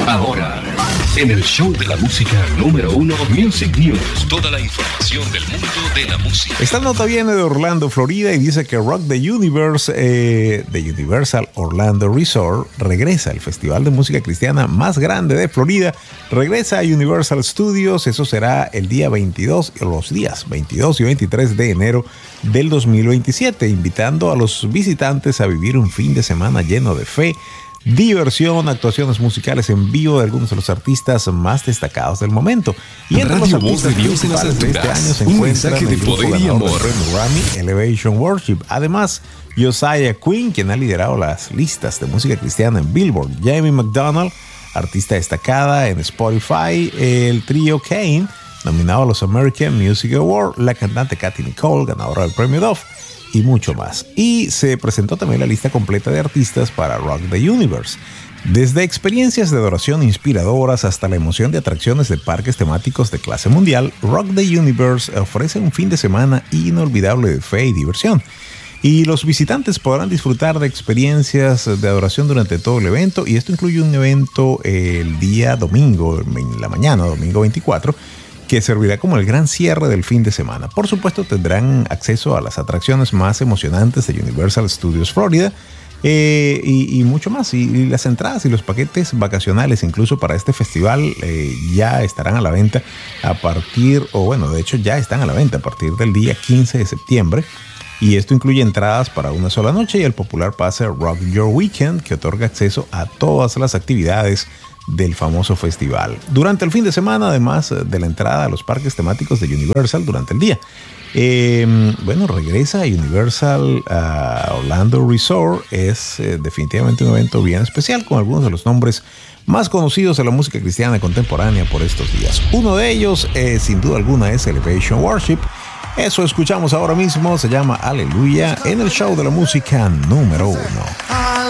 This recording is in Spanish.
Ahora, en el show de la música número 1, Music News. Toda la información del mundo de la música. Esta nota viene de Orlando, Florida, y dice que Rock the Universe de Universal Orlando Resort regresa. El festival de música cristiana más grande de Florida regresa a Universal Studios. Eso será el día 22, los días 22 y 23 de enero del 2027, invitando a los visitantes a vivir un fin de semana lleno de fe, diversión, actuaciones musicales en vivo de algunos de los artistas más destacados del momento. Y entre los artistas principales de este año se encuentran el grupo ganador del premio Grammy, Elevation Worship. Además, Josiah Quinn, quien ha liderado las listas de música cristiana en Billboard, Jamie McDonald, artista destacada en Spotify, el trío Kane, nominado a los American Music Awards, la cantante Katy Nicole, ganadora del premio Dove, y mucho más. Y se presentó también la lista completa de artistas para Rock the Universe. Desde experiencias de adoración inspiradoras hasta la emoción de atracciones de parques temáticos de clase mundial, Rock the Universe ofrece un fin de semana inolvidable de fe y diversión. Y los visitantes podrán disfrutar de experiencias de adoración durante todo el evento, y esto incluye un evento el día domingo, en la mañana, domingo 24, que servirá como el gran cierre del fin de semana. Por supuesto, tendrán acceso a las atracciones más emocionantes de Universal Studios Florida y mucho más. Y las entradas y los paquetes vacacionales, incluso para este festival, ya estarán a la venta de hecho ya están a la venta a partir del día 15 de septiembre. Y esto incluye entradas para una sola noche y el popular pase Rock Your Weekend, que otorga acceso a todas las actividades del famoso festival durante el fin de semana, además de la entrada a los parques temáticos de Universal durante el día. Regresa a Universal Orlando Resort. Es definitivamente un evento bien especial, con algunos de los nombres más conocidos de la música cristiana contemporánea por estos días. Uno de ellos, sin duda alguna, es Elevation Worship. Eso escuchamos ahora mismo, se llama Aleluya, en el show de la música número 1.